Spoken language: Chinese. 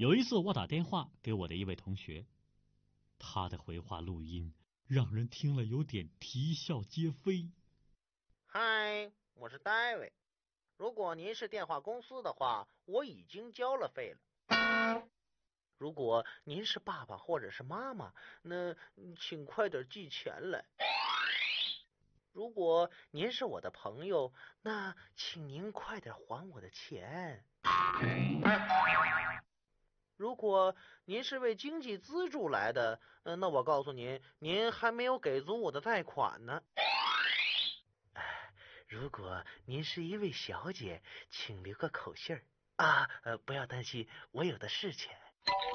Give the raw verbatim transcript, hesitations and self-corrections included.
有一次我打电话给我的一位同学，他的回话录音让人听了有点啼笑皆非。 嗨，我是戴维。如果您是电话公司的话，我已经交了费了。如果您是爸爸或者是妈妈，那请快点寄钱来。如果您是我的朋友，那请您快点还我的钱。如果您是为经济资助来的，呃，那我告诉您，您还没有给足我的贷款呢。如果您是一位小姐，请留个口信儿啊，呃，不要担心，我有的是钱。